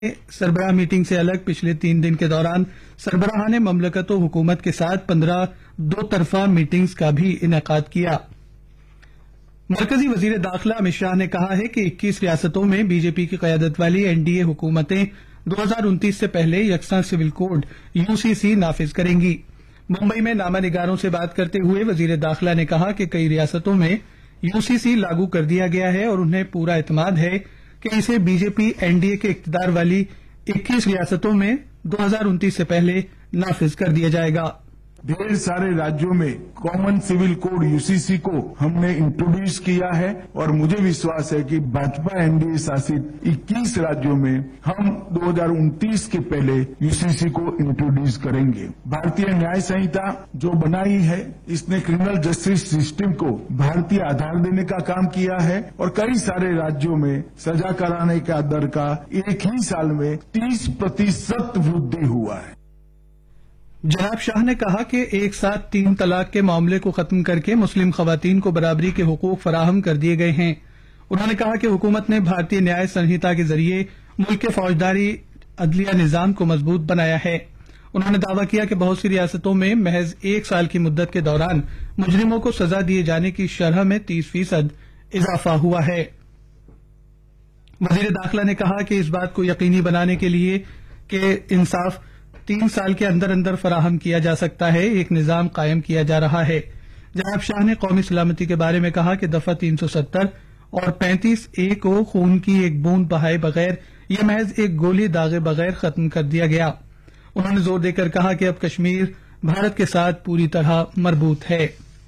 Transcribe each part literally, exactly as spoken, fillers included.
सरबराह meeting से अलग पिछले तीन दिन के दौरान सरबराहान ममलकत व हुकूमत के साथ पंद्रह दो तरफा मीटिंग्स का भी इनेकाद किया। मरकजी वजीर दाखिला अमित शाह ने कहा है कि इक्कीस रियासतों में बीजेपी की क़यादत वाली एनडीए हुकूमतें दो हजार उनतीस से पहले यकसा सिविल कोड यूसीसी नाफिज करेंगी। मुंबई में नामा निगारों से बात करते हुए वजीर दाखिला ने कहा कि कई रियासतों में यूसीसी लागू कर दिया गया है और उन्हें पूरा एतमाद है कि इसे बीजेपी एनडीए के इक़्तिदार वाली इक्कीस रियासतों में दो हजार उनतीस से पहले नाफिज कर दिया जाएगा। ढेर सारे राज्यों में कॉमन सिविल कोड यूसीसी को हमने इंट्रोड्यूस किया है और मुझे विश्वास है कि भाजपा एनडीए शासित इक्कीस राज्यों में हम दो हजार उनतीस के पहले यूसीसी को इंट्रोड्यूस करेंगे। भारतीय न्याय संहिता जो बनाई है इसने क्रिमिनल जस्टिस सिस्टम को भारतीय आधार देने का काम किया है और कई सारे राज्यों में सजा कराने का दर का एक ही साल में तीस प्रतिशत वृद्धि हुआ है। जनाब शाह ने कहा कि एक साथ तीन तलाक के मामले को खत्म करके मुस्लिम खवातीन को बराबरी के हुकूक फराहम कर दिए गए हैं। उन्होंने कहा कि हुकूमत ने भारतीय न्याय संहिता के जरिए मुल्क के फौजदारी अदलिया निजाम को मजबूत बनाया है। उन्होंने दावा किया कि बहुत सी रियासतों में महज एक साल की मुद्दत के दौरान मुजरिमों को सजा दिए जाने की शरह में तीस फीसद इजाफा हुआ है। वजीर दाखिला ने कहा कि इस बात को यकीनी बनाने के लिए कि इंसाफ तीन साल के अंदर अंदर फराहम किया जा सकता है, एक निजाम कायम किया जा रहा है। जनाब शाह ने कौमी सलामती के बारे में कहा कि दफा तीन सौ सत्तर और पैंतीस ए को खून की एक बूंद बहाए बगैर यह महज एक गोली दागे बगैर खत्म कर दिया गया। उन्होंने जोर देकर कहा कि अब कश्मीर भारत के साथ पूरी तरह मरबूत है।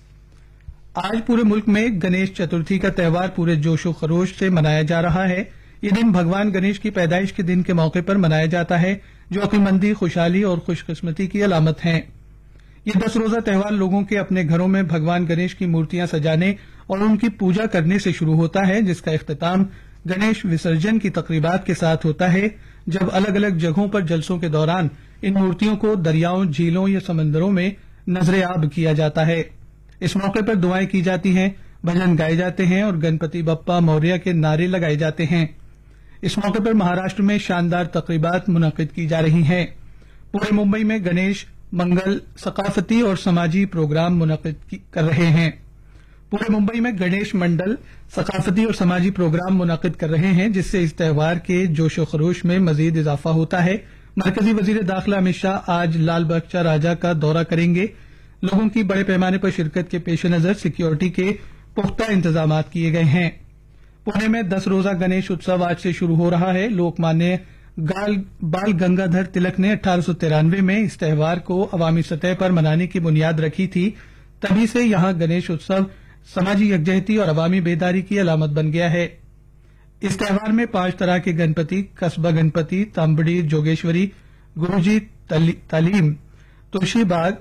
आज पूरे मुल्क में गणेश चतुर्थी का त्यौहार पूरे जोशो खरोश से मनाया जा रहा है। ये दिन भगवान गणेश की पैदाइश के दिन के मौके पर मनाया जाता है, जो अक्लमंदी, खुशहाली और खुशकिस्मती की अलामत है। ये दस रोजा त्यौहार लोगों के अपने घरों में भगवान गणेश की मूर्तियां सजाने और उनकी पूजा करने से शुरू होता है, जिसका इख्तिताम गणेश विसर्जन की तकरीबात के साथ होता है, जब अलग अलग जगहों पर जलसों के दौरान इन मूर्तियों को दरियाओं, झीलों या समंदरों में नजरेआब किया जाता है। इस मौके पर दुआएं की जाती हैं, भजन गाए जाते हैं और गणपति बप्पा मौर्य के नारे लगाए जाते हैं। इस मौके पर महाराष्ट्र में शानदार तकरीबात मुनक्किद की जा रही हैं। पूरे मुंबई में गणेश मंगल सकाफती और समाजी प्रोग्राम मुनक्किद कर रहे हैं। पूरे मुंबई में गणेश मंडल सकाफती और समाजी प्रोग्राम मुनक्किद कर रहे हैं, जिससे इस त्यौहार के जोशो खरोश में मजीद इजाफा होता है। मरकजी वजीर दाखिला अमित शाह आज लाल बख्शा राजा का दौरा करेंगे। लोगों की बड़े पैमाने पर शिरकत के पेश नजर सिक्योरिटी के पुख्ता इंतजाम किए गए हैं। पुणे में दस रोजा गणेश उत्सव आज से शुरू हो रहा है। लोकमान्य बाल गंगाधर तिलक ने अठारह सौ तिरानवे में इस त्यौहार को अवामी सतह पर मनाने की बुनियाद रखी थी। तभी से यहां गणेश उत्सव समाजी यकजहती और अवामी बेदारी की अलामत बन गया है। इस त्यौहार में पांच तरह के गणपति, कस्बा गणपति, तांबड़ी, जोगेश्वरी, गुरुजी तालीम, तुलसीबाग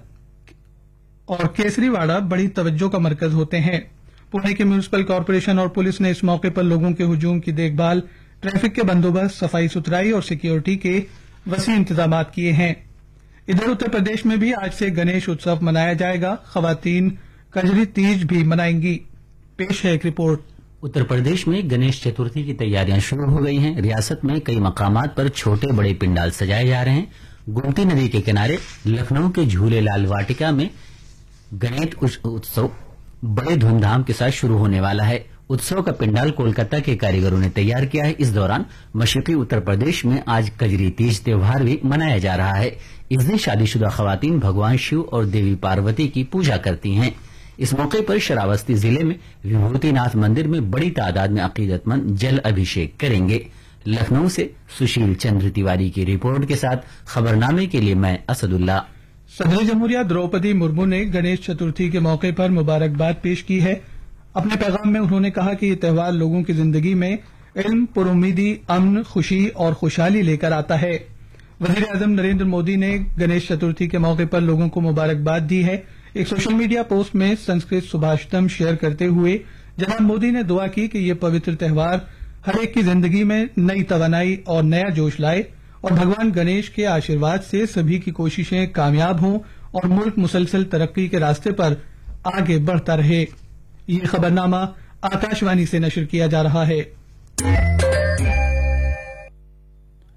और केसरीवाड़ा बड़ी तवज्जो का मरकज होते हैं। पुणे के म्यूनिसिपल कॉरपोरेशन और पुलिस ने इस मौके पर लोगों के हुजूम की देखभाल, ट्रैफिक के बंदोबस्त, सफाई सुथराई और सिक्योरिटी के वसी इंतजाम किए हैं। इधर उत्तर प्रदेश में भी आज से गणेश उत्सव मनाया जाएगा। खवातीन कजरी तीज भी मनाएंगी। पेश है एक रिपोर्ट। उत्तर प्रदेश में गणेश चतुर्थी की तैयारियां शुरू हो गई हैं। रियासत में कई मकामात पर छोटे बड़े पिंडाल सजाए जा रहे हैं। गोमती नदी के किनारे लखनऊ के झूलेलाल वाटिका में गणेश उत्सव बड़े धूमधाम के साथ शुरू होने वाला है। उत्सव का पिंडाल कोलकाता के कारीगरों ने तैयार किया है। इस दौरान मशरकी उत्तर प्रदेश में आज कजरी तीज त्योहार भी मनाया जा रहा है। इस दिन शादीशुदा खवातीन भगवान शिव और देवी पार्वती की पूजा करती हैं। इस मौके पर श्रावस्ती जिले में विभूतिनाथ मंदिर में बड़ी तादाद में अकीदतमंद जल अभिषेक करेंगे। लखनऊ से सुशील चंद्र तिवारी की रिपोर्ट के साथ खबरनामे के लिए मैं असदुल्ला। सदर जमहूरिया द्रौपदी मुर्मू ने गणेश चतुर्थी के मौके पर मुबारकबाद पेश की है। अपने पैगाम में उन्होंने कहा कि ये त्यौहार लोगों की जिंदगी में इल्म, पुरुम्मीदी, अमन, खुशी और खुशहाली लेकर आता है। वजीर आजम नरेंद्र मोदी ने गणेश चतुर्थी के मौके पर लोगों को मुबारकबाद दी है। एक सोशल मीडिया पोस्ट में संस्कृत सुभाषितम शेयर करते हुए जनाब मोदी ने दुआ की कि ये पवित्र त्यौहार हर एक की जिंदगी में नई तवानाई और नया जोश लाए और भगवान गणेश के आशीर्वाद से सभी की कोशिशें कामयाब हों और मुल्क मुसलसल तरक्की के रास्ते पर आगे बढ़ता रहे। ये खबरनामा आकाशवाणी से नशर किया जा रहा है।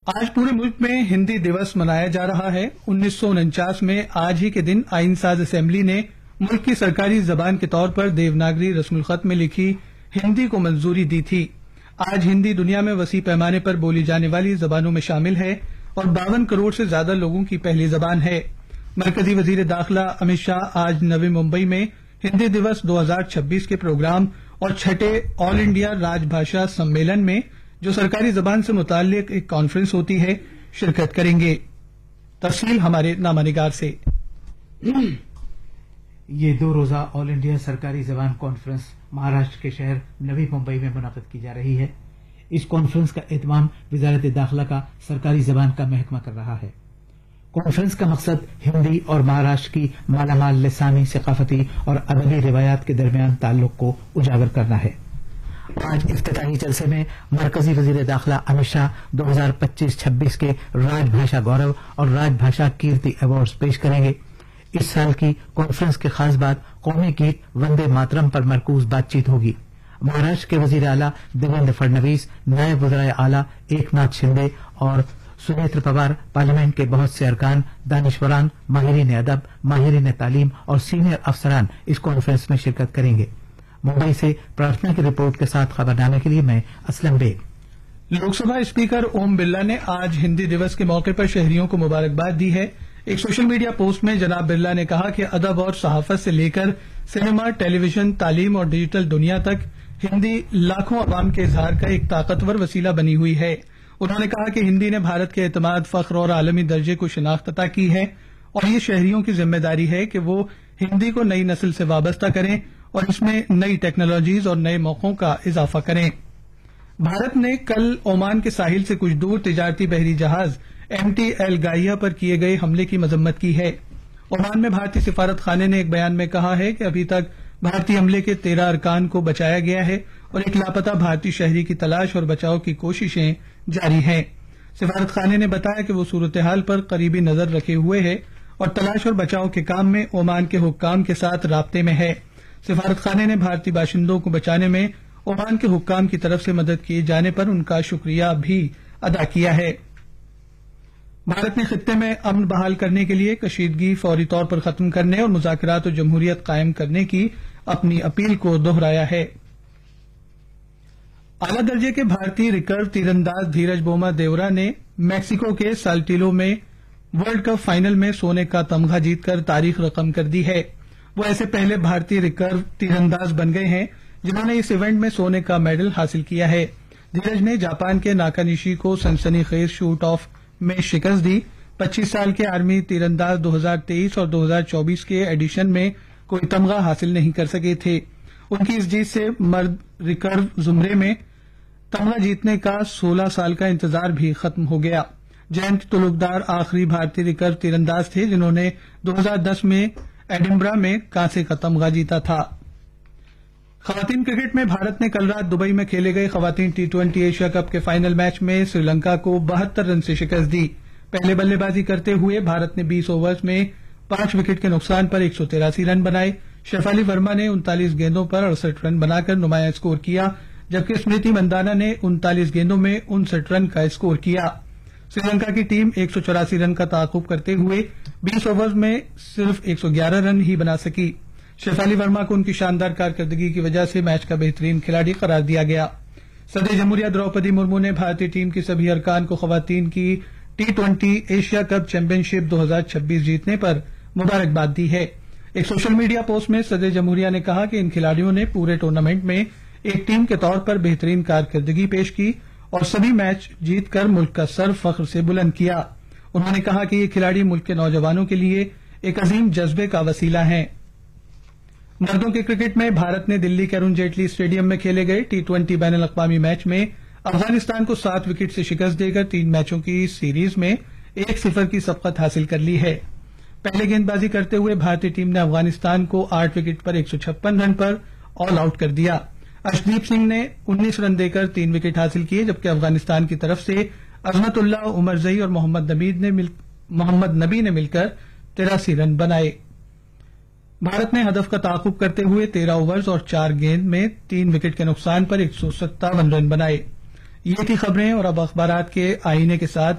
آج پورے ملک میں ہندی دیوس منایا جا رہا ہے۔ انیس سو انچاس میں آج ہی کے دن آئین ساز اسمبلی نے ملک کی سرکاری زبان کے طور پر دیوناگری رسم الخط میں لکھی ہندی کو منظوری دی تھی۔ آج ہندی دنیا میں وسیع پیمانے پر بولی جانے والی زبانوں میں شامل ہے اور باون کروڑ سے زیادہ لوگوں کی پہلی زبان ہے۔ مرکزی وزیر داخلہ امت شاہ آج نوی ممبئی میں ہندی دیوس دو ہزار چھبیس کے پروگرام اور چھٹے آل انڈیا راج بھاشا سمیلن میں جو سرکاری زبان سے متعلق ایک کانفرنس ہوتی ہے شرکت کریں گے۔ تفصیل ہمارے نامہ نگار سے۔ یہ دو روزہ آل انڈیا سرکاری زبان کانفرنس مہاراشٹر کے شہر نوی ممبئی میں منعقد کی جا رہی ہے۔ اس کانفرنس کا اہتمام وزارت داخلہ کا سرکاری زبان کا محکمہ کر رہا ہے۔ کانفرنس کا مقصد ہندی اور مہاراشٹر کی مالا مال لسانی، ثقافتی اور ادبی روایات کے درمیان تعلق کو اجاگر کرنا ہے۔ آج افتتاحی جلسے میں مرکزی وزیر داخلہ امت شاہ دو ہزار پچیس چھبیس کے راج بھاشا گورو اور راج بھاشا کیرتی ایوارڈز پیش کریں گے۔ اس سال کی کانفرنس کی خاص بات قومی گیت وندے ماترم پر مرکوز بات چیت ہوگی۔ مہاراشٹر کے وزیر اعلیٰ دیویندر فڈنویس، نائب وزرائے اعلیٰ ایک ناتھ شندے اور سنیتر پوار، پارلیمنٹ کے بہت سے ارکان، دانشوران، ماہرین ادب، ماہرین تعلیم اور سینئر افسران اس کانفرنس میں شرکت کریں گے۔ ممبئی سے پرارتھنا کی رپورٹ کے ساتھ خبرنامے کے لیے میں اسلم بیگ۔ لوک سبھا اسپیکر اوم برلا نے آج ہندی دیوس کے موقع پر شہریوں کو مبارکباد دی ہے۔ ایک سوشل میڈیا پوسٹ میں جناب برلا نے کہا کہ ادب اور صحافت سے لے کر سنیما، ٹیلی ویژن، تعلیم اور ڈیجیٹل دنیا تک ہندی لاکھوں عوام کے اظہار کا ایک طاقتور وسیلہ بنی ہوئی ہے۔ انہوں نے کہا کہ ہندی نے بھارت کے اعتماد، فخر اور عالمی درجے کو شناخت عطا کی ہے اور یہ شہریوں کی ذمہ داری ہے کہ وہ ہندی کو نئی نسل سے وابستہ کریں اور اس میں نئی ٹیکنالوجیز اور نئے موقعوں کا اضافہ کریں۔ بھارت نے کل عمان کے ساحل سے کچھ دور تجارتی بحری جہاز ایم ٹی ایل گائیا پر کیے گئے حملے کی مذمت کی ہے۔ عمان میں بھارتی سفارت خانے نے ایک بیان میں کہا ہے کہ ابھی تک بھارتی حملے کے تیرہ ارکان کو بچایا گیا ہے اور ایک لاپتہ بھارتی شہری کی تلاش اور بچاؤ کی کوششیں جاری ہیں۔ سفارت خانے نے بتایا کہ وہ صورتحال پر قریبی نظر رکھے ہوئے ہے اور تلاش اور بچاؤ کے کام میں عمان کے حکام کے ساتھ رابطے میں ہے۔ سفارت خانے نے بھارتی باشندوں کو بچانے میں عمان کے حکام کی طرف سے مدد کیے جانے پر ان کا شکریہ بھی ادا کیا ہے۔ بھارت نے خطے میں امن بحال کرنے کے لیے کشیدگی فوری طور پر ختم کرنے اور مذاکرات و جمہوریت قائم کرنے کی اپنی اپیل کو دہرایا ہے۔ اعلیٰ درجے کے بھارتی ریکرو تیر انداز دھیرج بوما دیورا نے میکسیکو کے سالٹیلو میں ورلڈ کپ فائنل میں سونے کا تمغہ جیت کر تاریخ رقم کر دی ہے۔ وہ ایسے پہلے بھارتی ریکرو تیر انداز بن گئے ہیں جنہوں نے اس ایونٹ میں سونے کا میڈل حاصل کیا ہے۔ دھیرج نے جاپان کے ناکانیشی کو سنسنی خیز شوٹ آف میں شکست دی۔ پچیس سال کے عالمی تیر انداز دو ہزار تیئیس اور دو ہزار چوبیس کے ایڈیشن میں کوئی تمغہ حاصل نہیں کر سکے تھے۔ ان کی اس جیت سے مرد ریکرو زمرے میں تمغہ جیتنے کا سولہ سال کا انتظار بھی ختم ہو گیا۔ جینت تلوکدار آخری بھارتی ریکرو تیر انداز تھے جنہوں نے دو ہزار دس میں ایڈنبرا میں کانسے کا تمغہ جیتا تھا۔ خواتین کرکٹ میں بھارت نے کل رات دبئی میں کھیلے گئے خواتین ٹی ٹوئنٹی ایشیا کپ کے فائنل میچ میں سری لنکا کو بہتر رن سے شکست دی۔ پہلے بلے بازی کرتے ہوئے بھارت نے بیس اوورز میں پانچ وکٹ کے نقصان پر ایک سو تراسی رن بنائے۔ شیفالی ورما نے انتالیس گیندوں پر اڑسٹھ رن بنا کر نمایاں اسکور کیا، جبکہ اسمرتی مندانا نے انتالیس گیندوں میں انسٹھ رن کا اسکور کیا۔ سری لنکا کی ٹیم ایک سو چوراسی رن کا تعاقب کرتے ہوئے بیس اوورز میں صرف ایک سو گیارہ رن ہی بنا سکی۔ شیفالی ورما کو ان کی شاندار کارکردگی کی وجہ سے میچ کا بہترین کھلاڑی قرار دیا گیا۔ صدر جمہوریہ دروپدی مرمو نے بھارتی ٹیم کی سبھی ارکان کو خواتین کی T twenty Asia cup champion شپ دو ہزار چھبیس جیتنے پر مبارکباد دی ہے۔ ایک سوشل میڈیا پوسٹ میں صدر جمہوریہ نے کہا کہ ان کھلاڑیوں نے پورے ٹورنامنٹ میں ایک ٹیم کے طور پر بہترین کارکردگی پیش کی اور سبھی میچ جیت کر ملک کا سر فخر سے بلند کیا۔ انہوں نے کہا کہ یہ کھلاڑی ملک کے نوجوانوں کے لیے ایک عظیم جذبے کا وسیلہ ہیں۔ مردوں کے کرکٹ میں بھارت نے دلی کے ارون جیٹلی اسٹیڈیم میں کھیلے گئے ٹی ٹوئنٹی بین الاقوامی میچ میں افغانستان کو سات وکٹ سے شکست دے کر تین میچوں کی سیریز میں ایک صفر کی سبقت حاصل کر لی ہے۔ پہلے گیند بازی کرتے ہوئے بھارتی ٹیم نے افغانستان کو آٹھ وکٹ پر ایک سو چھپن رن پر آل آؤٹ کر دیا۔ ارشدیپ سنگھ نے انیس رن دے کر تین وکٹ حاصل کیے، جبکہ افغانستان کی طرف سے عظمت اللہ، عمر زئی اور محمد نبی نے مل محمد نبی نے مل کر تراسی رن بنائے۔ بھارت نے ہدف کا تعاقب کرتے ہوئے تیرہ اوورز اور چار گیند میں تین وکٹ کے نقصان پر ایک سو ستاون رن بنائے۔ یہ تھی خبریں اور اب اخبارات کے آئینے کے ساتھ